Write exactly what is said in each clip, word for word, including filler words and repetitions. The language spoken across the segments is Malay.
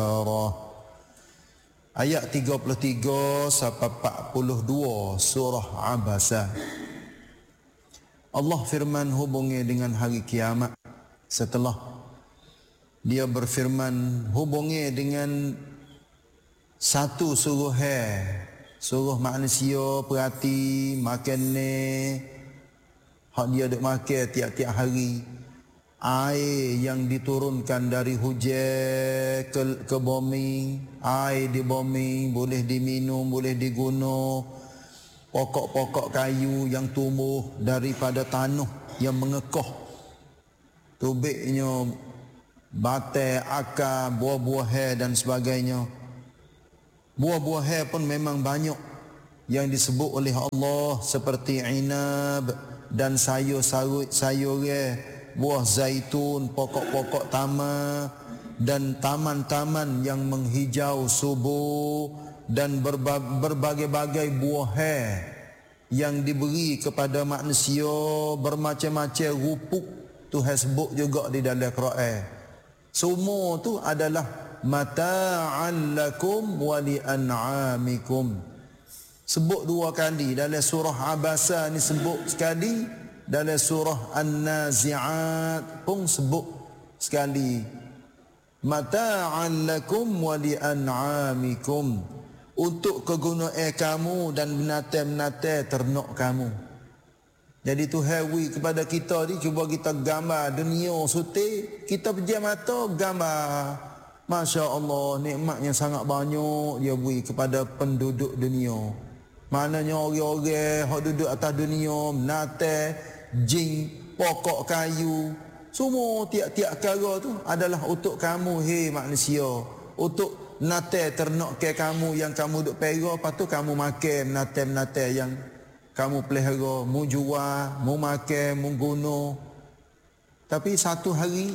Ayat tiga puluh tiga sampai empat puluh dua surah Abasa. Allah firman hubungi dengan hari kiamat. Setelah dia berfirman hubungi dengan satu suruh hai, suruh manusia perhati makan ni hak dia duk makan tiap-tiap hari. Air yang diturunkan dari hujan ke, ke bumi, air di bumi boleh diminum, boleh diguna. Pokok-pokok kayu yang tumbuh daripada tanah yang mengekoh, tubiknya, batai, akar, buah-buahan dan sebagainya. Buah-buahan pun memang banyak yang disebut oleh Allah seperti inab dan sayur-sayur, buah zaitun, pokok-pokok tamar dan taman-taman yang menghijau subur dan berbagai-bagai buah yang diberi kepada manusia bermacam-macam rupuk. Tuhan sebut juga di dalam Quran. Semua tu adalah mata'an lakum wa li'an'amikum. Sebut dua kali dalam surah Abasa ni, sebut sekali. Dalam surah An-Nazi'at pun sebut sekali. Mata'an lakum wa li'an'amikum. Untuk kegunaan kamu dan binatang-binatang ternak kamu. Jadi Tuhan wi kepada kita ni, cuba kita gambar dunia suti, kita pejam mata gambar. Masya Allah, nikmat yang sangat banyak dia beri kepada penduduk dunia. Maknanya orang-orang yang duduk atas dunia, binatang, jin, pokok kayu, semua tiap-tiap perkara tu adalah untuk kamu, hei manusia. Untuk binatang ternak ke kamu yang kamu duk pelihara, lepas tu kamu makan binatang-binatang yang kamu pelihara, mu jual, mu makan, mu guna. Tapi satu hari,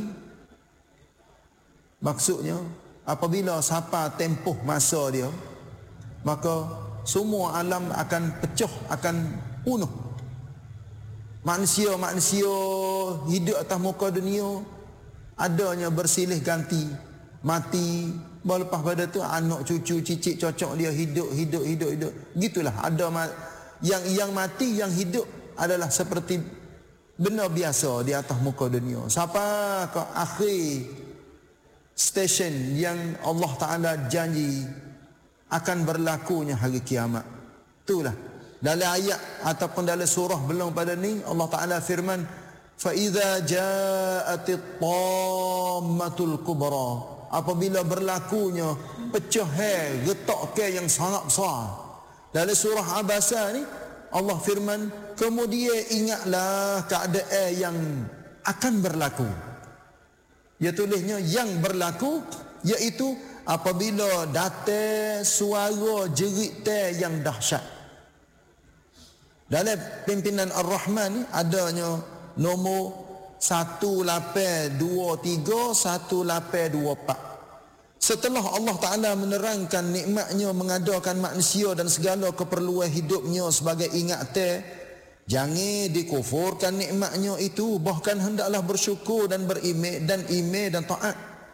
maksudnya apabila sampai tempoh masa dia, maka semua alam akan pecah, akan punah. Manusia-manusia hidup atas muka dunia adanya bersilih ganti, mati. Lepas pada tu anak cucu cicit cocok dia hidup hidup hidup hidup. Gitulah ada yang yang mati, yang hidup adalah seperti benda biasa di atas muka dunia. Sampai ke akhir stesen yang Allah Taala janji akan berlakunya hari kiamat. Itulah dalam ayat ataupun dalam surah belum pada ni Allah Taala firman, fa idza ja'atit tammatul kubra, apabila berlakunya pecahan retak ke yang sangat besar. Dalam surah Abasa ni Allah firman, kemudian ingatlah keadaan yang akan berlaku. Dia tulisnya yang berlaku, iaitu apabila datang suara jerit yang dahsyat. Dalam pimpinan Ar-Rahman ni adanya nombor satu lapan dua tiga satu lapan dua empat. Setelah Allah Ta'ala menerangkan nikmatnya mengadakan manusia dan segala keperluan hidupnya sebagai ingatan, jangan dikufurkan nikmatnya itu, bahkan hendaklah bersyukur dan beriman dan iman dan taat.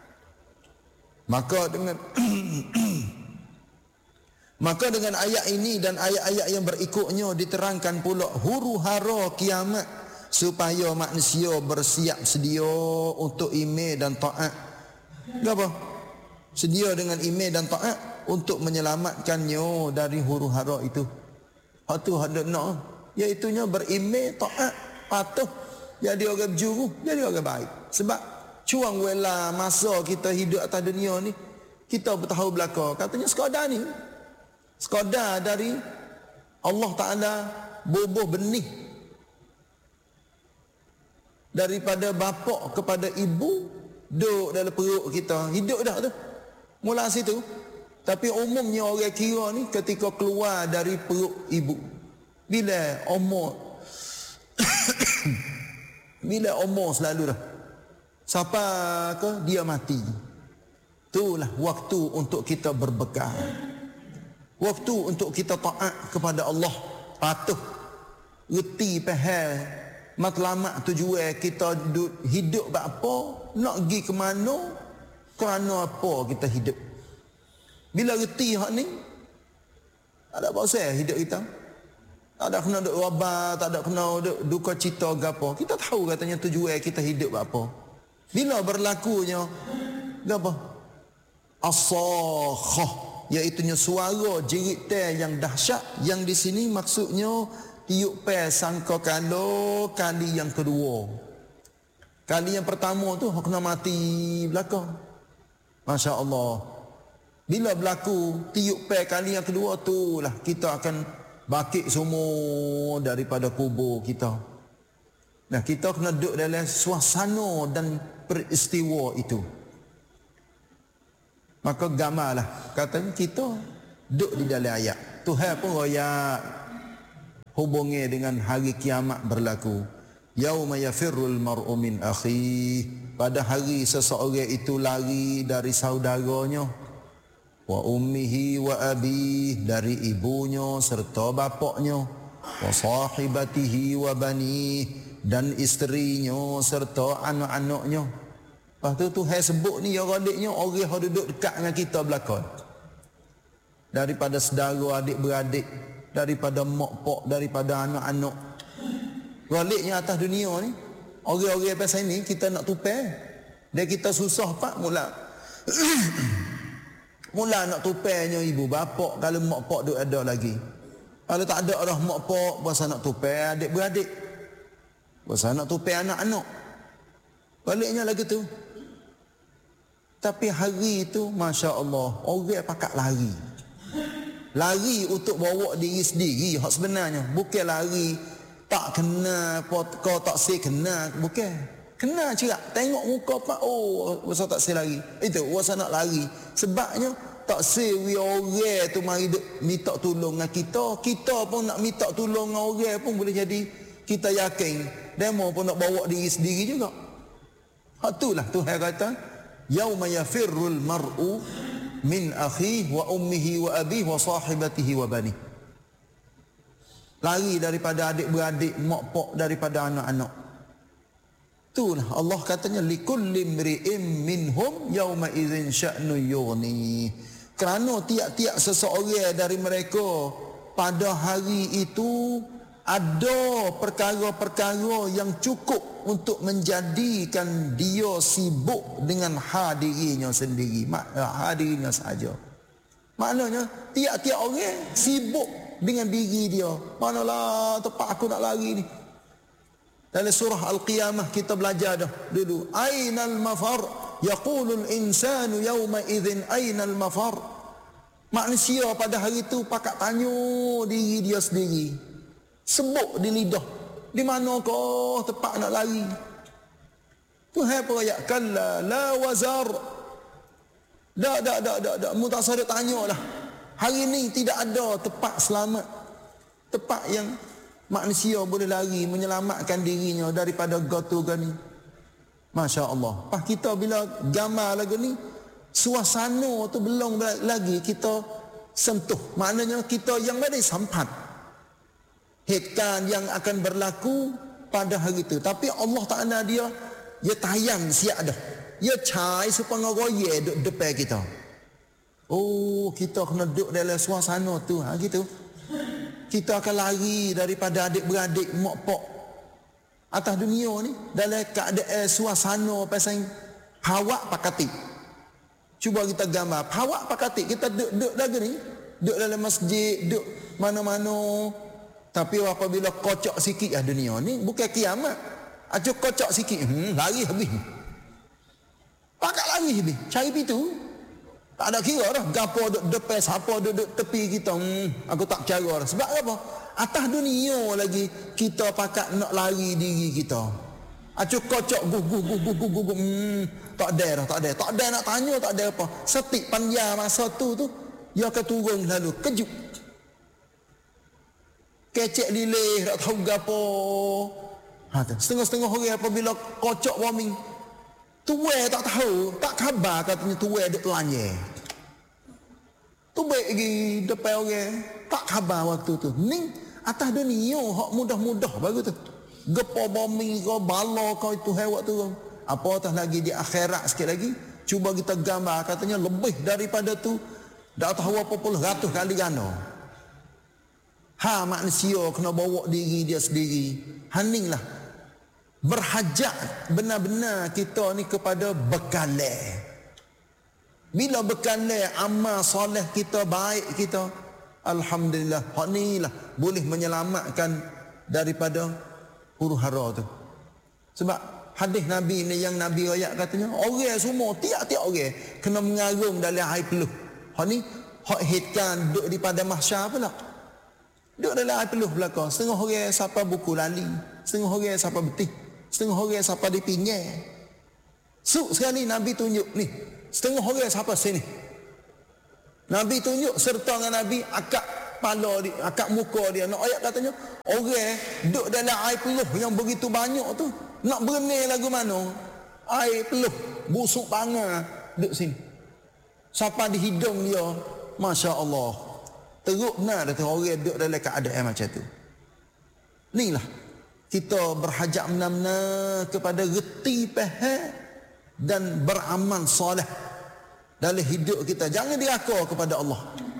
Maka dengan Maka dengan ayat ini dan ayat-ayat yang berikutnya diterangkan pula huru-hara kiamat supaya manusia bersiap sedia untuk iman dan taat. Apa? Sedia dengan iman dan taat untuk menyelamatkannya dari huru-hara itu. Hak tu hendak nak, iaitunya beriman, taat, patuh, jadi orang berjuru, jadi orang baik. Sebab cuang wela masa kita hidup atas dunia ni, kita bertahu belaka katanya sekadar ni, sekadar dari Allah Ta'ala bubuh benih daripada bapa kepada ibu, duduk dalam perut kita, hidup dah tu mula situ. Tapi umumnya orang kira ni ketika keluar dari perut ibu, bila umur bila umur selalu dah sampai ke dia mati, itulah waktu untuk kita berbekal, waktu untuk kita taat kepada Allah, patuh, reti faham matlamat tujuan kita hidup apa, nak pergi ke mana, Kerana apa kita hidup? Bila reti hak ni, tak ada apa-apa hidup kita. Tak ada kena duk wabah, tak ada kena duk duka cita gapo. Kita tahu katanya tujuan kita hidup apa. Bila berlakunya gapo? As-sakhah, iaitu suara jeritan yang dahsyat, yang di sini maksudnya tiup pe sangka kala kali yang kedua. Kali yang pertama tu kena mati belakang. Masya-Allah. Bila berlaku tiup pe kali yang kedua tu lah kita akan bakit semua daripada kubur kita. Nah, kita kena duduk dalam suasana dan peristiwa itu. Maka gamarlah, katanya kita duduk di dalam ayat. Tuhan pun royak hubungi dengan hari kiamat berlaku. Yauma yafirrul mar'u min akhi. Pada hari seseorang itu lari dari saudaranya. Wa ummihi wa abih, dari ibunya serta bapaknya. Wa sahibatihi wa banih, dan isterinya serta anak-anaknya. Lepas tu Tuhan sebut ni ya radiknya orang yang duduk dekat dengan kita belakang. Daripada saudara adik-beradik, daripada mak pak, daripada anak-anak. Radiknya atas dunia ni, orang-orang pasal ni kita nak tupai. Dan kita susah pak mula. Mula nak tupainya ibu bapak kalau mak pak duk ada lagi. Kalau tak ada dah mak pak, pasal nak tupai adik-beradik. Pasal nak tupai anak-anak. Baliknya lagu tu. Tapi hari itu, Masya Allah, orang pakat lari. Lari untuk bawa diri sendiri, hak sebenarnya. Bukan lari tak kena, kau tak say kena, bukan. Kena cerak, tengok muka pak, oh, pasal tak say lari. Itu, pasal nak lari. Sebabnya, tak say we orang tu mari minta tolong dengan kita. Kita pun nak minta tolong dengan orang pun boleh jadi kita yakin. Demo pun nak bawa diri sendiri juga. Hak itulah Tuhan kata, yauma yafirrul mar'u min akhihi wa ummihi wa abihi wa sahibatihi wa banih. Lari daripada adik-beradik, mak pak, daripada anak-anak. Itulah Allah katanya likulli imri'in minhum yauma idzin sya'nu yughni. Kerana tiap-tiap seseorang dari mereka pada hari itu ada perkara-perkara yang cukup untuk menjadikan dia sibuk dengan hadirinya sendiri, hadirinya saja. Maknanya tiap-tiap orang sibuk dengan diri dia. Manalah tempat aku nak lari ni. Dalam surah Al-Qiyamah kita belajar dah dulu. Ainal mafar? Yaqulul insanu yawma idzin ainal mafar? Manusia pada hari itu pakat tanya diri dia sendiri. Sebut di lidah. Di manakah tempat nak lari? Tuhan pun ayat kalla la wazar. Dak dak dak dak dak mu tak sadar tanyalah. Hari ini tidak ada tempat selamat. Tempat yang manusia boleh lari menyelamatkan dirinya daripada gotu gani. Masya Allah. Pas kita bila gambar lagu ni, suasana tu belum lagi kita sentuh. Maknanya kita yang ada sampat headkan yang akan berlaku pada hari itu. Tapi Allah Ta'ala dia dia tayang siap dah. Dia cai supaya roye duduk depan kita. Oh, kita kena duduk dalam suasana tu. Ha, gitu. Kita akan lari daripada adik-beradik, mak pak atas dunia ni dalam keadaan suasana pasal hawak pakati. Cuba kita gambar hawak pakati. Kita duduk lagi ni, duduk dalam masjid, duduk mana-mana. Tapi apabila kocok sikit ah dunia ni bukan kiamat. Aja kocok sikit, hmm, lari habis. Pakat lari habis. Cari pintu. Tak ada kira dah. Gapo duduk depan, siapa duduk tepi kita. Hmm, aku tak cara dah. Sebab apa? Atas dunia lagi kita pakat nak lari diri kita. Acuk kocok guh guh guh guh guh guh. Hmm, tak ada dah, tak ada. Tak ada nak tanya, tak ada apa. Setik panjang masa tu tu, dia akan turun lalu. Kejut. Kecek lilih, tak tahu gapo. Ha, setengah-setengah orang apabila kocok warming. Tuai tak tahu, tak khabar katanya tuai duk telanye. Tu baik lagi depan orang, tak khabar waktu tu. Ni atas dunia hak mudah-mudah baru tu. Gepo bombing kau bala kau itu hewat tu. Apa atas lagi di akhirat sikit lagi, Cuba kita gambar, katanya lebih daripada tu, dah tahu apa puluh ratus kali ganda. Ha, manusia kena bawa diri dia sendiri. Heninglah berhajat benar-benar kita ni kepada bekalan. Bila bekalan amal soleh kita, baik kita, alhamdulillah, hak ni lah boleh menyelamatkan daripada huru hara tu. Sebab hadis Nabi ni yang Nabi ayat katanya, orang semua, tiap-tiap orang kena mengarung dalam air peluh. Hak ni, hak hitkan duduk di pada mahsyar pula. Duduk dalam air peluh belakang. Setengah orang siapa buku lali, setengah orang siapa betih, setengah orang siapa di pinggir. Suk sekali Nabi tunjuk ni, setengah orang siapa sini. Nabi tunjuk serta dengan Nabi akak kepala dia, akak muka dia. Nak ayat katanya, orang duduk dalam air peluh yang begitu banyak tu, nak berenang lagu mana? Air peluh, busuk pangar, duduk sini. Siapa di hidung dia, Masya Allah, teruk benar tu orang duduk dalam keadaan macam tu. Inilah, kita berhajat benar-benar kepada reti faham dan beramal soleh dalam hidup kita. Jangan diakar kepada Allah.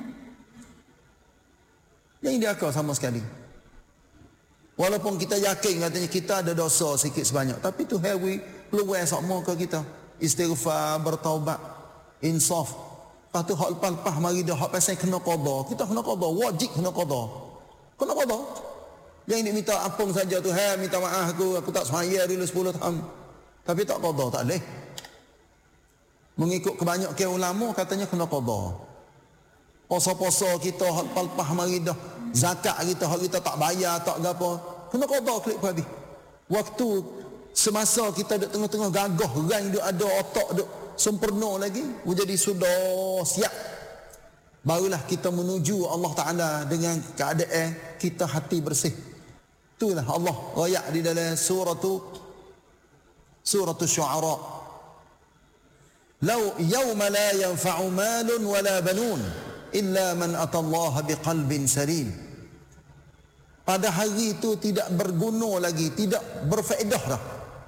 Jangan diakar sama sekali. Walaupun kita yakin katanya kita ada dosa sikit sebanyak, tapi tu heavy peluang sama ke kita. Istighfar, bertaubat, insaf. Lepas tu hak lepas-lepas mari dah hak pasal kena qada. Kita kena qada, wajib kena qada. Kena qada. Jangan dia minta ampun saja tu, hai minta maaf aku, aku tak semaya dulu sepuluh tahun. Tapi tak qada, tak boleh. Mengikut kebanyakan ulama katanya kena qada. Poso-poso kita hak lepas-lepas mari dah, zakat kita hak kita tak bayar, tak gapo, kena qada klik habis. Waktu semasa kita duk tengah-tengah gagah, orang duk ada otak duk sempurna lagi, menjadi sudah siap, barulah kita menuju Allah Ta'ala dengan keadaan kita hati bersih. Itulah Allah royak di dalam surah tu, surah Syu'ara, Lau yawma la yanfa'u malun wala banun illa man atallaha biqalbin salim. Pada hari itu tidak berguna lagi, tidak berfaedah dah.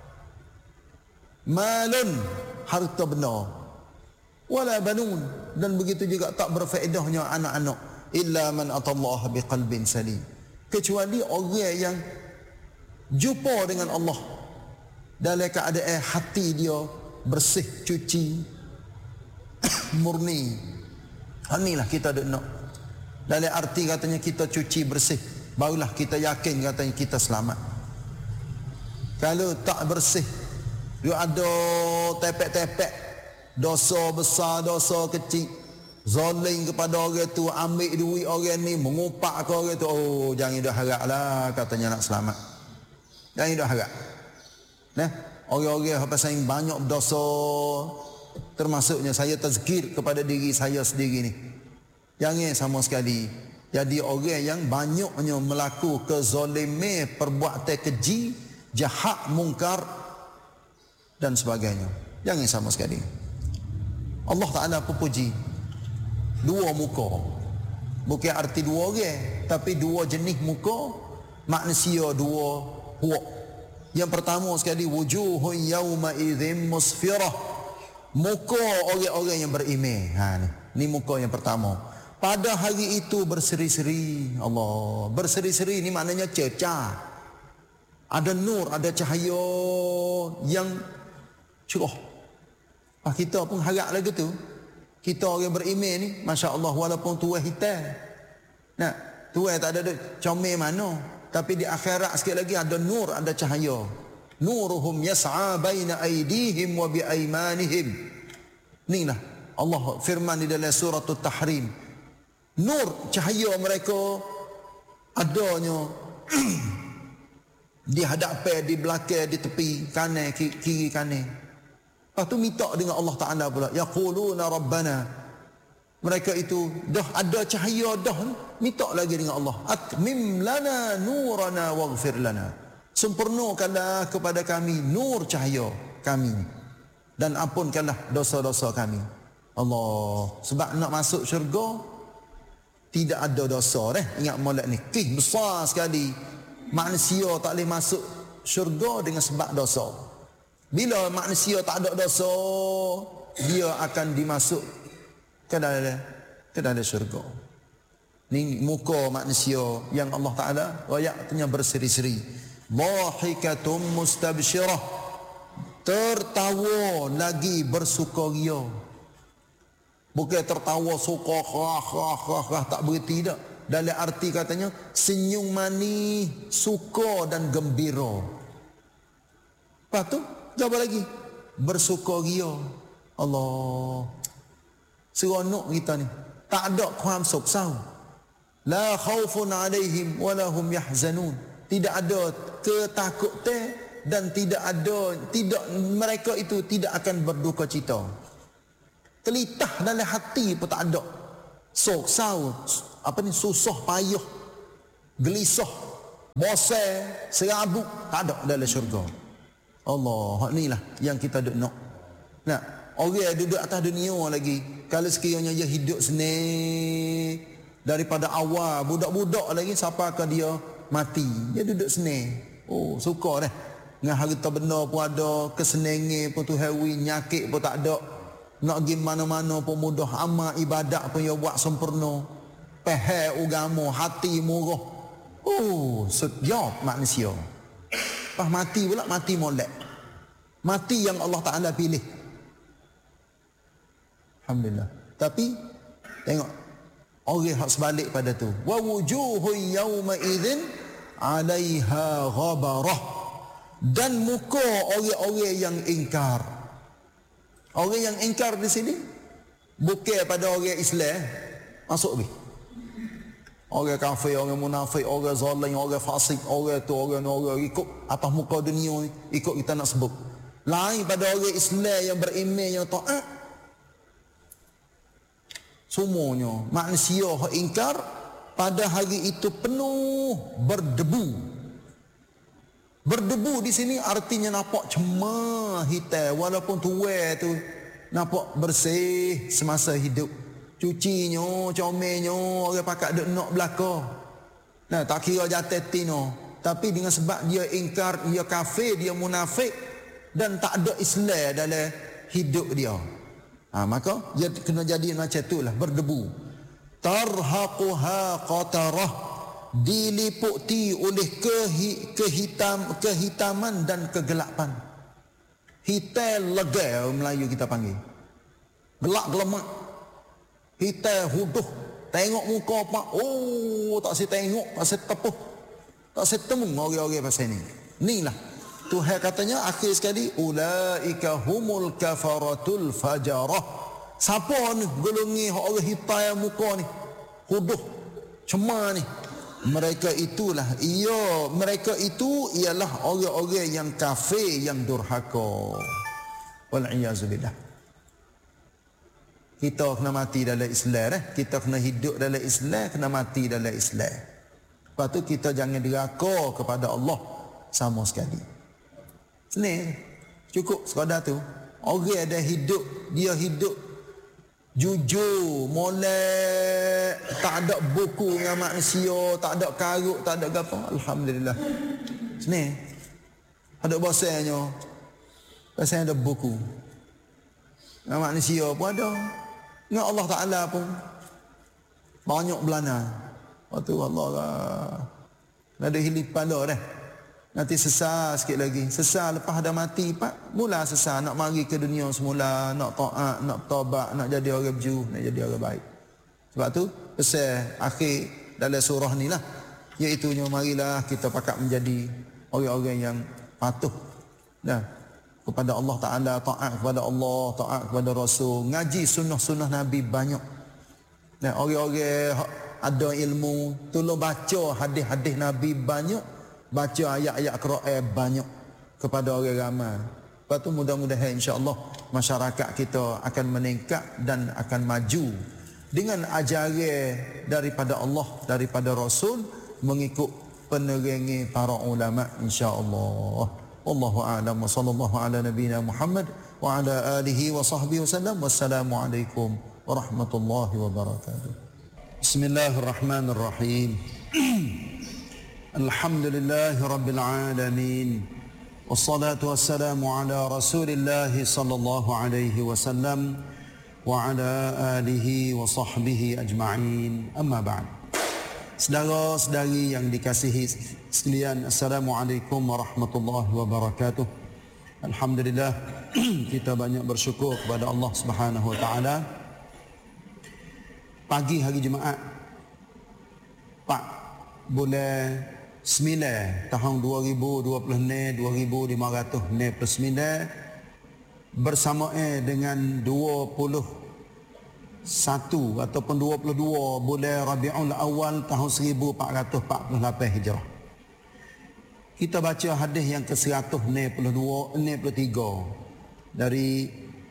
Malun, harta benda, wala banun, dan begitu juga tak berfaedahnya anak-anak, illa man atallaha biqalbin salim, kecuali orang yang jumpa dengan Allah dalam keadaan hati dia bersih, cuci, murni. Inilah kita duk nak. Dalam arti katanya kita cuci bersih, barulah kita yakin katanya kita selamat. Kalau tak bersih, dia ada tepek-tepek, dosa besar, dosa kecil, zalim kepada orang tu, ambil duit orang ni, mengupak ke orang tu, oh jangan dah haraplah katanya nak selamat. Jangan dah harap. Nah, orang-orang apa sayang banyak dosa, termasuknya saya tazkir kepada diri saya sendiri ni. Jangan sama sekali jadi orang yang banyaknya melaku kezaliman, perbuatan keji, jahat, mungkar dan sebagainya. Jangan sama sekali. Allah Ta'ala puji dua muka. Bukan arti dua orang, tapi dua jenis muka manusia, dua huwak. Yang pertama sekali, wujuhun yawma idzin musfirah, muka orang-orang yang beriman. Ha ni, ni muka yang pertama. Pada hari itu berseri-seri. Allah, berseri-seri ni maknanya cercah. Ada nur, ada cahaya yang cerah. Ah, kita pun harap lagi tu. Kita orang beriman ni, masya-Allah, walaupun tuai hitam. Nah, tuai tak ada comel mana, tapi di akhirat sikit lagi ada nur, ada cahaya. Nuruhum yas'a baina aydihim wa bi aymanihim. Inilah Allah firman di dalam surah At-Tahrim. Nur, cahaya mereka adanya di hadapan, di belakang, di tepi kanan, kiri kanan. Lepas tu minta dengan Allah Ta'ala pula, yaquluna rabbana. Mereka itu dah ada cahaya dah, minta lagi dengan Allah, atmim lana nurana waghfir lana. Sempurnakanlah kepada kami nur cahaya kami dan ampunkanlah dosa-dosa kami. Allah, sebab nak masuk syurga tidak ada dosa dah. Ingat molek ni, kih besar sekali. Manusia tak boleh masuk syurga dengan sebab dosa. Bila manusia tak ada dosa, dia akan dimasuk ke dalam ke dalam syurga. Ni muka manusia yang Allah Taala ayatnya berseri-seri. Dhahikatum mustabsyirah, tertawa lagi bersukaria. Bukan tertawa suka ha ha ha, ha tak berhenti dak. Dalam arti katanya senyum manis, suka dan gembira. Lepas tu apa lagi? Bersukaria. Allah, seronok kita ni. Tak ada kuam soksau. La khaufun alaihim walahum yahzanun. Tidak ada ketakutan dan tidak ada tidak mereka itu tidak akan berduka cita. Telitah dalam hati pun tak ada. Soksau, apa ni, susah payah, gelisah, bosan, serabut, tak ada dalam syurga. Allah, inilah yang kita duk nak. Nah, orang yang duduk atas dunia lagi, kalau sekiranya dia hidup senang daripada awal, budak-budak lagi sampai ke dia mati, dia duduk senang. Oh, suka dah. Dengan harta benda pun ada, kesenangan pun tu hewi, nyakit pun tak ada. Nak pergi mana-mana pun mudah, amal ibadat pun dia buat sempurna. Pahal agama, hati murah. Oh, setiap manusia. Pas mati pula, mati molek. Mati yang Allah Ta'ala pilih. Alhamdulillah. Tapi tengok orang hak sebalik pada tu. Wa wujuhu yawma idzin 'alaiha ghabarah. Dan muka orang-orang yang ingkar. Orang yang ingkar di sini bukan pada orang Islam, masuk ni. Orang kafir, orang munafik, orang zalim, orang fasik, orang tu, orang ni, orang ikut atas muka dunia ni, ikut kita nak sebut. Lain pada orang Islam yang beriman, yang taat. Semuanya manusia yang ingkar pada hari itu penuh berdebu. Berdebu di sini artinya nampak cemah hitam, walaupun tua tu nampak bersih semasa hidup. Cucinya, comelnya, orang pakat duk nak belaka. Nah, tak kira jatuh tino, tapi dengan sebab dia ingkar, dia kafir, dia munafik dan tak ada Islam dalam hidup dia. Ha, maka dia kena jadi macam itulah, berdebu. Tarhaquha qatarah, diliputi oleh kehi, kehitam, kehitaman dan kegelapan. Hitam lega Melayu kita panggil. Gelap gelemak. Hitam huduh. Tengok muka pak, oh tak saya tengok, tak saya tepuh, tak saya temu orang-orang pasal ni. Inilah Tuhan katanya akhir sekali, ulaika humul kafaratul fajarah. Siapa ni golongi orang hitam muka ni, huduh, cemar ni? Mereka itulah, ia mereka itu ialah orang-orang yang kafir, yang durhaka. Wal-iyazubillah. Kita kena mati dalam Islam, eh? Kita kena hidup dalam Islam, kena mati dalam Islam. Lepas tu kita jangan diraka kepada Allah sama sekali. Senang, cukup sekadar tu. Orang ada hidup, dia hidup jujur, molek, tak ada buku dengan manusia, tak ada karut, tak ada apa. Alhamdulillah. Senang. Ada bahasanya, bahasanya ada buku. Dengan manusia pun ada. Dengan Allah Ta'ala pun banyak belana. Waktu Allah lah. Ada hilipan dah dah. Nanti sesal sikit lagi. Sesal lepas dah mati pak, mula sesal nak mari ke dunia semula, nak taat, nak taubat, nak jadi orang berju, nak jadi orang baik. Sebab tu pesan akhir dalam surah ni lah, iaitu marilah kita pakat menjadi orang-orang yang patuh dah kepada Allah Ta'ala, taat kepada Allah, taat kepada Rasul, ngaji sunnah-sunnah Nabi banyak. Dan orang-orang ada ilmu, tolong baca hadis-hadis Nabi banyak, baca ayat-ayat Quran banyak kepada orang ramai. Lepas tu mudah-mudahan insya-Allah masyarakat kita akan meningkat dan akan maju dengan ajaran daripada Allah, daripada Rasul, mengikut penerangan para ulama insya-Allah. Wallahu a'lam wa sallallahu ala nabiyyina Muhammad wa ala alihi wa sahbihi wasallam. Wassalamu alaikum warahmatullahi wabarakatuh. Bismillahirrahmanirrahim. Alhamdulillahi rabbil alamin. Wassalatu wassalamu ala Rasulillah sallallahu alaihi wasallam wa ala alihi wa sahbihi ajma'in. Amma ba'd. Saudara-saudari yang dikasihi sekalian, Assalamualaikum warahmatullahi wabarakatuh. Alhamdulillah, kita banyak bersyukur kepada Allah Subhanahu wa taala. Pagi hari Jumaat empat bulan sembilan tahun dua ribu dua puluh dua ribu lima ratus enam puluh sembilan bersamaan dengan dua puluh satu ataupun dua puluh dua bulan Rabiul Awal tahun seribu empat ratus empat puluh lapan Hijrah. Kita baca hadis yang ke seratus enam puluh dua enam puluh tiga dari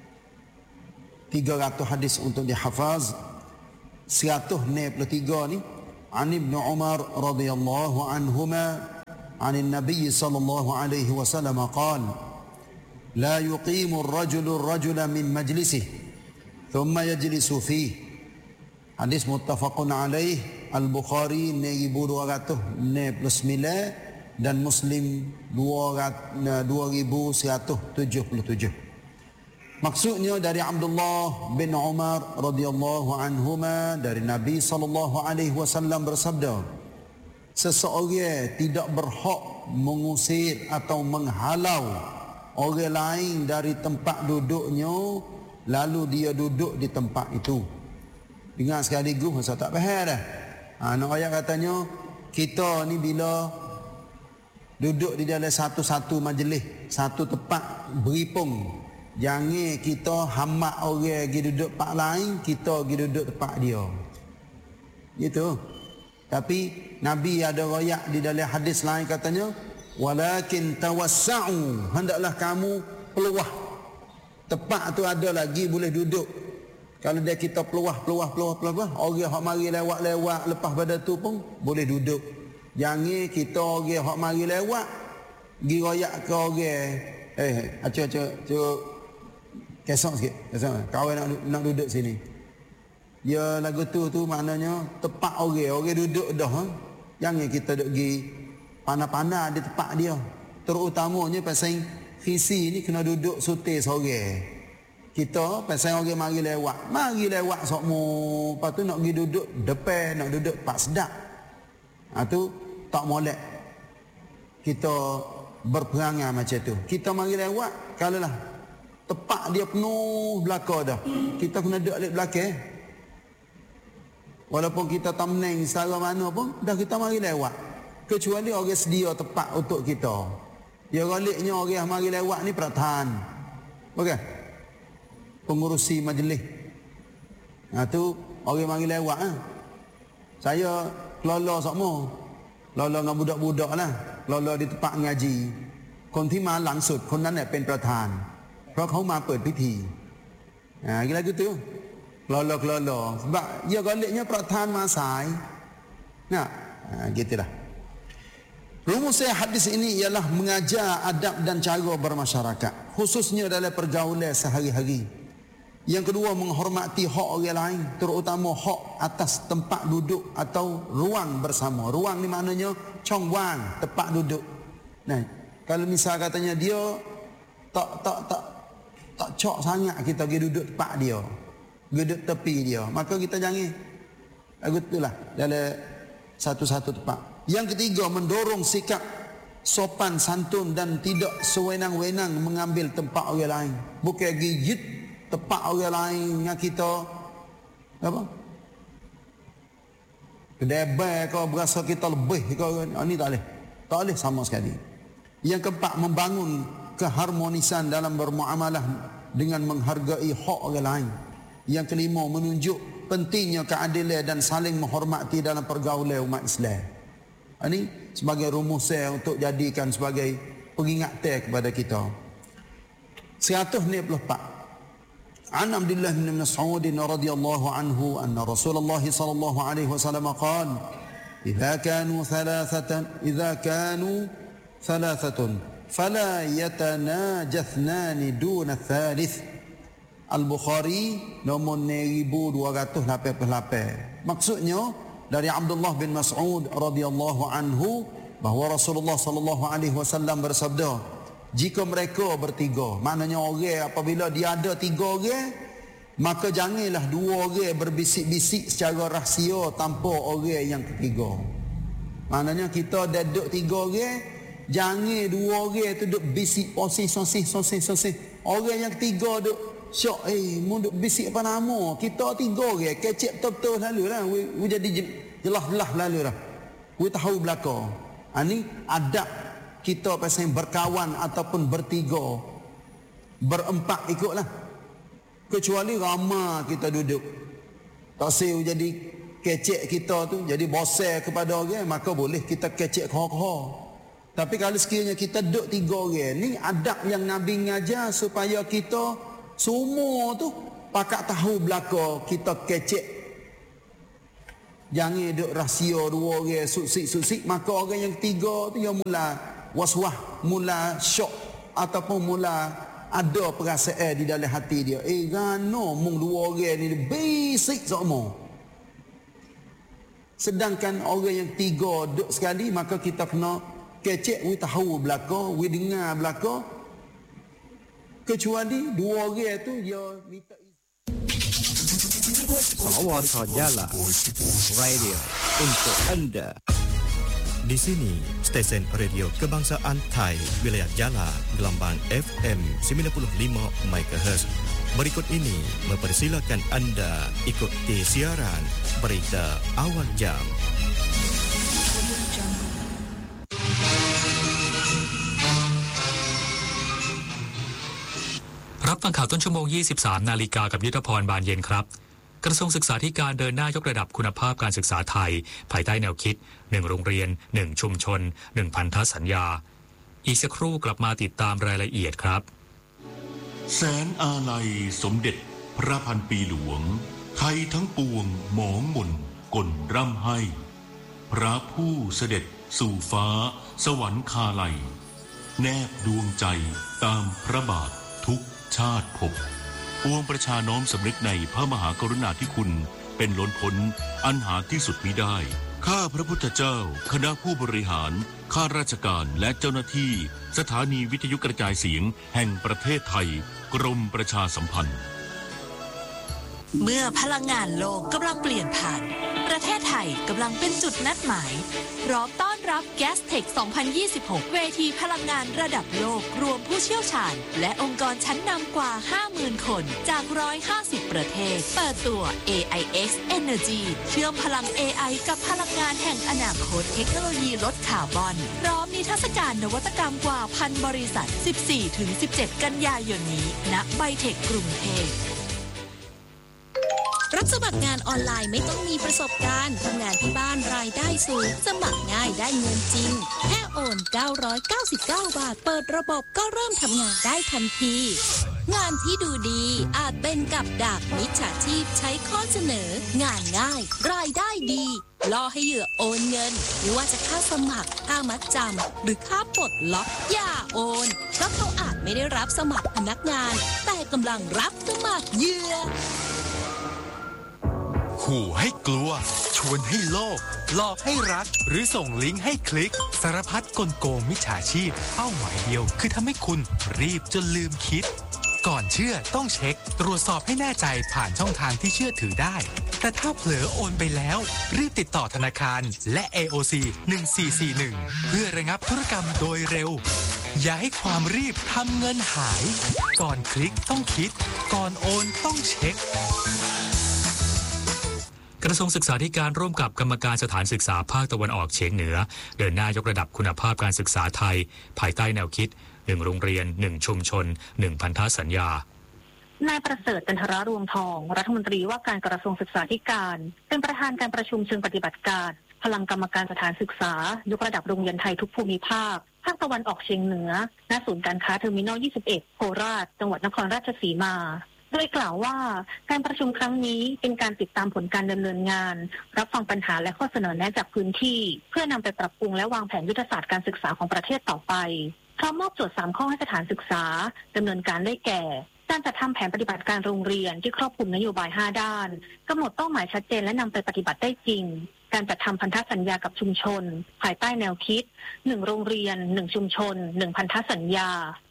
tiga ratus hadis untuk dihafaz. seratus enam puluh tiga ni عن ابن عمر رضي الله عنهما عن النبي صلى الله عليه وسلم قال لا يقيم الرجل الرجل من مجلسه ثم يجلس فيه. Hadis muttafaqun alaih, Al-Bukhari seribu dua ratus enam puluh sembilan dan Muslim dua ribu seratus tujuh puluh tujuh. Maksudnya dari Abdullah bin Umar radhiyallahu anhuma, dari Nabi sallallahu alaihi wasallam bersabda, seseorang tidak berhak mengusir atau menghalau orang lain dari tempat duduknya lalu dia duduk di tempat itu. Dengar sekaligus, masa tak faham dah. Ha, nak ayat katanya, kita ni bila duduk di dalam satu-satu majlis, satu tempat beripung, jangan kita hamak orang pergi duduk tempat lain, kita pergi duduk tempat dia. Gitu. Tapi Nabi ada royak di dalam hadis lain katanya, walakin tawassa'u, hendaklah kamu peluah. Tempat tu ada lagi boleh duduk. Kalau dia kita peluah, peluah, peluah, peluah, orang hak mari lewat-lewat lepas pada tu pun boleh duduk. Jangan kita orang hak mari lewat pergi royak ke orang, eh, acuk-acuk kesok sikit, kesok. Kawan nak, nak duduk sini. Ya, lagu tu tu maknanya tempat orang, orang duduk dah. Ha? Jangan kita duduk pergi panah-panah di tempat dia. Terutamanya pasal visi ni kena duduk sutir seorang. Kita pasal orang mari lewat, mari lewat sokmo, lepas tu nak pergi duduk depan, nak duduk tempat sedap. Ha, tu tak molek. Kita berperangai macam tu. Kita mari lewat, kalau lah tepat dia penuh belakang dah, kita kena duduk di belakang. Walaupun kita tak menang secara mana pun, dah kita mari lewat. Kecuali orang sedia tempat untuk kita. Ya, galiknya orang yang mari lewat ni peratahan, okey, pengurusi majlis. Nah tu orang mari lewat. Ha? Saya kelola semua, kelola dengan budak-budak lah, kelola di tempat ngaji. Konที่มาหลังสุดคนนั้นเนี่ยเป็นประธาน เพราะเขามาเปิดพิธีอ่าlagu tu kelolo-kelolo sebab dia galiknya peratahan masai. Nah, ha, gitulah. Rumus hadis ini ialah mengajar adab dan cara bermasyarakat, khususnya dalam pergaulan sehari-hari. Yang kedua, menghormati hak orang lain, terutama hak atas tempat duduk atau ruang bersama. Ruang ni maknanya chong wang, tempat duduk. Nah, kalau misal katanya dia tak tak tak tak cok sangat kita pergi duduk tempat dia, duduk tepi dia, maka kita jangan. Begitulah dalam satu-satu tempat. Yang ketiga, mendorong sikap sopan santun dan tidak sewenang-wenang mengambil tempat orang lain. Bukan gigit tempat orang lain dengan kita apa? Kedebay kau berasa kita lebih kau, ini tak boleh. Tak boleh sama sekali. Yang keempat, membangun keharmonisan dalam bermuamalah dengan menghargai hak orang lain. Yang kelima, menunjuk pentingnya keadilan dan saling menghormati dalam pergaulan umat Islam. Ini sebagai rumus saya untuk jadikan sebagai peringatan kepada kita. seratus enam puluh empat. An Abdullah bin Mas'ud radhiyallahu anhu anna Rasulullah sallallahu alaihi wasallam qala idza kanu thalathatan idza kanu thalathatun fala yatanajathnan duna thalith. Al-Bukhari nombor seribu dua ratus lapan puluh lapan. Maksudnya dari Abdullah bin Mas'ud radhiyallahu anhu bahawa Rasulullah sallallahu alaihi wasallam bersabda, jika mereka bertiga. Maknanya orang apabila dia ada tiga orang, maka janganlah dua orang berbisik-bisik secara rahsia tanpa orang yang ketiga. Maknanya kita dah duduk tiga orang, jangan dua orang tu duduk bisik osih sosih sosih sosih. Orang yang ketiga duduk syok, eh mu duduk bisik apa nama? Kita tiga orang, kecek betul-betul lalu lah. We jadi jelas-jelas lalu lah. We tahu belakang. Ini adab kita pasal berkawan ataupun bertiga, berempat ikutlah. Kecuali ramai kita duduk, tak say jadi kecek kita tu, jadi bosan kepada orang, maka boleh kita kecek koh-koh. Tapi kalau sekiranya kita duduk tiga orang, ni adab yang Nabi ngajar supaya kita semua tu pakat tahu belaka kita kecek. Jangan duduk rahsia dua orang susik-susik, maka orang yang ketiga tu yang mula waswah, mula syok ataupun mula ada perasaan di dalam hati dia. Eh, gano mung dua orang ni basic semua. Sedangkan orang yang tiga duduk sekali, maka kita kena kecek, we tahu belaka, we dengar belaka. Kecuali dua orang tu dia minta Kawasan Jala Radio untuk anda. Di sini, stesen radio kebangsaan Thai, wilayah Jala, gelombang F M sembilan puluh lima megahertz. Berikut ini mempersilakan anda ikuti siaran berita awal jam. รับฟังข่าวต้นชั่วโมง ยี่สิบสาม นาฬิกากับยุทธพรบานเย็นครับกระทรวงศึกษาธิการเดินหน้ายกระดับคุณภาพการศึกษาไทยภายใต้แนวคิดหนึ่งโรงเรียนหนึ่งชุมชนหนึ่งพันธสัญญาอีกสักครู่กลับมาติดตามรายละเอียดครับแสนอาลัยสมเด็จพระพันปีหลวงไทยทั้งปวงหมองมนกลร่ำให้พระผู้เสด็จสู่ฟ้าสวรรคาลัยแนบดวงใจตามพระบาททุกชาติภพปวงประชาน้อมสำนึกในพระมหากรุณาธิคุณเป็นล้นพ้นอันหาที่สุดมิได้ข้าพระพุทธเจ้าคณะผู้บริหารข้าราชการและเจ้าหน้าที่สถานีวิทยุกระจายเสียงแห่งประเทศไทยกรมประชาสัมพันธ์เมื่อพลังงานโลกกำลังเปลี่ยนผ่านประเทศไทยกำลังเป็นจุดนัดหมายพร้อมต้อนรับ Gastech สองพันยี่สิบหก เวทีพลังงานระดับโลกรวมผู้เชี่ยวชาญและองค์กรชั้นนำกว่า ห้าหมื่น คนจากหนึ่งร้อยห้าสิบประเทศเปิดตัว เอ ไอ เอ็กซ์ Energy เชื่อมพลัง เอ ไอ กับพลังงานแห่งอนาคตเทคโนโลยีลดคาร์บอนพร้อมนิทรรศการนวัตกรรมกว่าพันบริษัท สิบสี่ถึงสิบเจ็ด กันยายนนี้ณไบเทคกรุงเทพรับสมัครงานออนไลน์ไม่ต้องมีประสบการณ์ทำงานที่บ้านรายได้สูงสมัครง่ายได้เงินจริงแค่โอนเก้าร้อยเก้าสิบเก้าบาทเปิดระบบก็เริ่มทำงานได้ทันทีงานที่ดูดีอาจเป็นกับดักมิจฉาชีพใช้ข้อเสนองานง่ายรายได้ดีล่อให้เหยื่อโอนเงินไม่ว่าจะค่าสมัครค่ามัดจำหรือค่าปลดล็อกอย่าโอนเพราะเขาอาจไม่ได้รับสมัครพนักงานแต่กำลังรับสมัครเหยื่อขู่ให้กลัวชวนให้โลภหลอกให้รักหรือส่งลิงก์ให้คลิกสารพัดกลโกงมิจฉาชีพเป้าหมายเดียวคือทำให้คุณรีบจนลืมคิดก่อนเชื่อต้องเช็คตรวจสอบให้แน่ใจผ่านช่องทางที่เชื่อถือได้แต่ถ้าเผลอโอนไปแล้วรีบติดต่อธนาคารและ เอ โอ ซี หนึ่งสี่สี่หนึ่งเพื่อระงับธุรกรรมโดยเร็วอย่าให้ความรีบทำเงินหายก่อนคลิกต้องคิดก่อนโอนต้องเช็คกระทรวงศึกษาธิการร่วมกับกรรมการสถานศึกษาภาคตะวันออกเฉียงเหนือเดินหน้ายกระดับคุณภาพการศึกษาไทยภายใต้แนวคิดหนึ่งโรงเรียนหนึ่งชุมชนหนึ่งพันธสัญญานายประเสริฐจันทรารวงทองรัฐมนตรีว่าการกระทรวงศึกษาธิการเป็นประธานการประชุมเชิงปฏิบัติการพลังกรรมการสถานศึกษายกระดับโรงเรียนไทยทุกภูมิภาคภาคตะวันออกเฉียงเหนือณศูนย์การค้าเทอร์มินอลยี่สิบเอ็ดโคราชจังหวัดนครราชสีมาโดยกล่าวว่าการประชุมครั้งนี้เป็นการติดตามผลการดำเนินงานรับฟังปัญหาและข้อเสนอแนะจากพื้นที่เพื่อนำไปปรับปรุงและวางแผนยุทธศาสตร์การศึกษาของประเทศต่อไปพร้อมมอบโจทย์สามข้อให้สถานศึกษาดำเนินการได้แก่การจัดทำแผนปฏิบัติการโรงเรียนที่ครอบคลุมนโยบายห้าด้านกำหนดเป้าหมายชัดเจนและนำไปปฏิบัติได้จริงการจัดทำพันธสัญญากับชุมชนภายใต้แนวคิดหนึ่งโรงเรียนหนึ่งชุมชนหนึ่งพันธสัญญา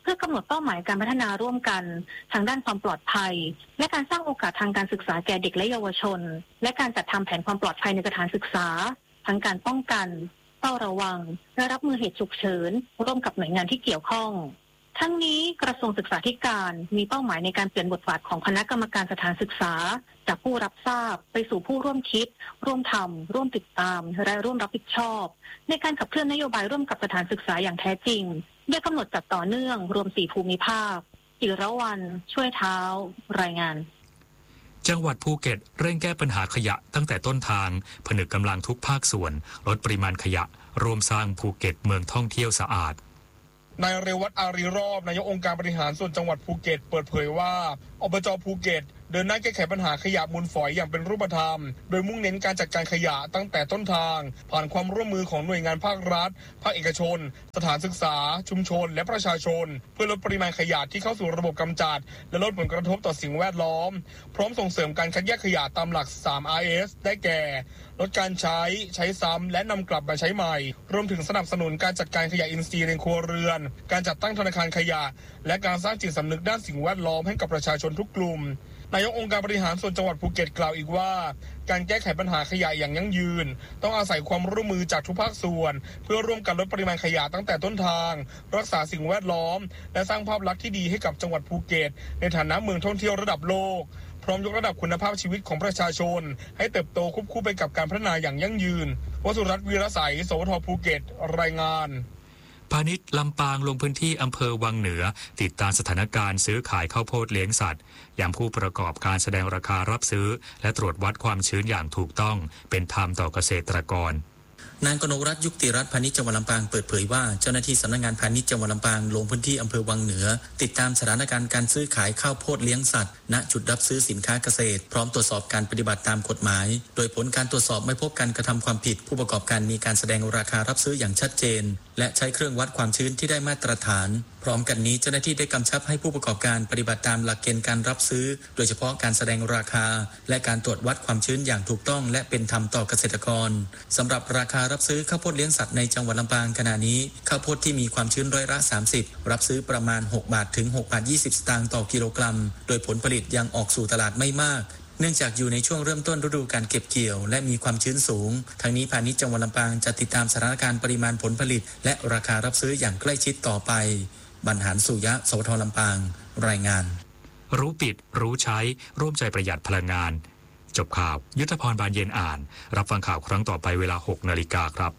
เพื่อกำหนดเป้าหมายการพัฒนาร่วมกันทางด้านความปลอดภัยและการสร้างโอกาสทางการศึกษาแก่เด็กและเยาวชนและการจัดทำแผนความปลอดภัยในสถานศึกษาทั้งการป้องกันเฝ้าระวังและรับมือเหตุฉุกเฉินร่วมกับหน่วยงานที่เกี่ยวข้องทั้งนี้กระทรวงศึกษาธิการมีเป้าหมายในการเปลี่ยนบทบาทของคณะกรรมการสถานศึกษาจากผู้รับทราบไปสู่ผู้ร่วมคิดร่วมทำร่วมติดตามและร่วมรับผิดชอบในการขับเคลื่อนนโยบายร่วมกับสถานศึกษาอย่างแท้จริงโดยกำหนดจัดต่อเนื่องรวมสี่ภูมิภาคจิรวรรณช่วยเท้ารายงานจังหวัดภูเก็ตเร่งแก้ปัญหาขยะตั้งแต่ต้นทางผนึกกำลังทุกภาคส่วนลดปริมาณขยะร่วมสร้างภูเก็ตเมืองท่องเที่ยวสะอาดนายเรวัตอารีรอบนายกองค์การบริหารส่วนจังหวัดภูเก็ตเปิดเผยว่าอบจ.ภูเก็ตเดินหน้าแก้ไขปัญหาขยะมูลฝอยอย่างเป็นรูปธรรมโดยมุ่งเน้นการจัดการขยะตั้งแต่ต้นทางผ่านความร่วมมือของหน่วยงานภาครัฐภาคเอกชนสถานศึกษาชุมชนและประชาชนเพื่อลดปริมาณขยะที่เข้าสู่ระบบกำจัดและลดผลกระทบต่อสิ่งแวดล้อมพร้อมส่งเสริมการคัดแยกขยะตามหลัก สาม อาร์ เอส ได้แก่ลดการใช้ใช้ซ้ำและนำกลับมาใช้ใหม่รวมถึงสนับสนุนการจัดการขยะอินทรีย์ในครัวเรือนการจัดตั้งธนาคารขยะและการสร้างจิตสำนึกด้านสิ่งแวดล้อมให้กับประชาชนทุกกลุ่มนายกองค์การบริหารส่วนจังหวัดภูเก็ตกล่าวอีกว่าการแก้ไขปัญหาขยะอย่างยั่งยืนต้องอาศัยความร่วมมือจากทุกภาคส่วนเพื่อร่วมกันลดปริมาณขยะตั้งแต่ต้นทางรักษาสิ่งแวดล้อมและสร้างภาพลักษณ์ที่ดีให้กับจังหวัดภูเก็ตในฐานะเมืองท่องเที่ยวระดับโลกพร้อมยกระดับคุณภาพชีวิตของประชาชนให้เติบโตควบคู่ไปกับการพัฒนาอย่างยั่งยืนวสุรัตน์วีรศัยสวทภูเก็ตรายงานพาณิชย์ลำปางลงพื้นที่อำเภอวังเหนือติดตามสถานการณ์ซื้อขายข้าวโพดเลี้ยงสัตว์อย่างผู้ประกอบการแสดงราคารับซื้อและตรวจวัดความชื้นอย่างถูกต้องเป็นธรรมต่อเกษตรกรนางกนกรัตน์ยุติรัตน์พาณิชย์จังหวัดลำปางเปิดเผยว่าเจ้าหน้าที่สำนักงานพาณิชย์จังหวัดลำปางลงพื้นที่อำเภอวังเหนือติดตามสถานการณ์การซื้อขายข้าวโพดเลี้ยงสัตว์ณจุดรับซื้อสินค้าเกษตรพร้อมตรวจสอบการปฏิบัติตามกฎหมายโดยผลการตรวจสอบไม่พบการกระทำความผิดผู้ประกอบการมีการแสดงราคารับซื้ออย่างชัดเจนและใช้เครื่องวัดความชื้นที่ได้มาตรฐานพร้อมกันนี้เจ้าหน้าที่ได้กำชับให้ผู้ประกอบการปฏิบัติตามหลักเกณฑ์การรับซื้อโดยเฉพาะการแสดงราคาและการตรวจวัดความชื้นอย่างถูกต้องและเป็นธรรมต่อเกษตรกรสำหรับราคารับซื้อข้าวโพดเลี้ยงสัตว์ในจังหวัดลำปางขณะนี้ข้าวโพดที่มีความชื้นร้อยละสามสิบรับซื้อประมาณหกบาทถึงหกบาทยี่สิบสตางค์ต่อกิโลกรัมโดยผลผลิตยังออกสู่ตลาดไม่มากเนื่องจากอยู่ในช่วงเริ่มต้นฤดูการเก็บเกี่ยวและมีความชื้นสูงทั้งนี้พาณิชย์จังหวัดลำปางจะติดตามสถานการณ์ปริมาณผลผลิตและราคารับซื้ออย่างใกล้ชิดต่อไปบรรหารสุยะสวทลำปางรายงานรู้ปิดรู้ใช้ร่วมใจประหยัดพลังงานจบข่าวยุทธพรบานเย็นอ่านรับฟังข่าวครั้งต่อไปเวลา หกนาฬิกาครับ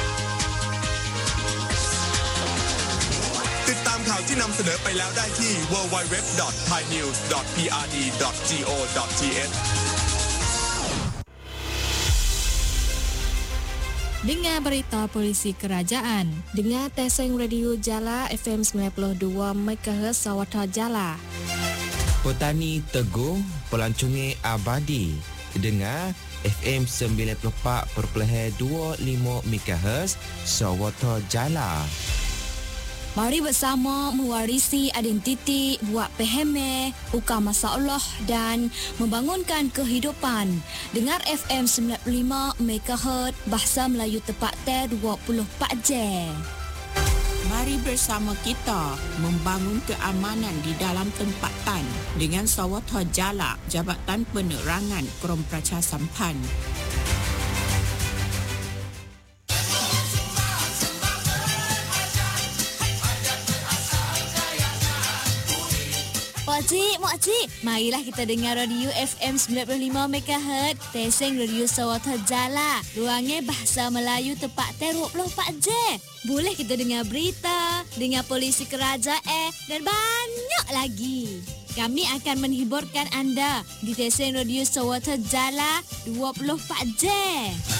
ติดตามข่าวที่นำเสนอไปแล้วได้ที่ ดับเบิลยู ดับเบิลยู ดับเบิลยู ดอท ไทยนิวส์ ดอท พี อาร์ ดี ดอท จี โอ ดอท ที เอช Dengar berita polisi kerajaan. Dengar Teseng Radio Jala F M sembilan puluh dua megahertz Sawatha Jala. Petani Teguh pelancongan abadi. Dengar F M sembilan puluh empat perpuluhan dua lima megahertz Sawatha Jala. Mari bersama mewarisi identiti, buat peheme, ukar masalah dan membangunkan kehidupan. Dengar F M sembilan puluh lima megahertz Bahasa Melayu tepat T dua puluh empat jam. Mari bersama kita membangun keamanan di dalam tempatan dengan Sawatha Jala, Jabatan Penerangan Krom Pracha Sampan. Makcik, makcik, marilah kita dengar radio F M sembilan puluh lima megahertz Teseng Radio Sawatha Jala. Ruangnya Bahasa Melayu tepat T dua puluh empat jam. Boleh kita dengar berita, dengar polisi kerajaan dan banyak lagi. Kami akan menghiburkan anda di Teseng Radio Sawatha Jala dua puluh empat jam.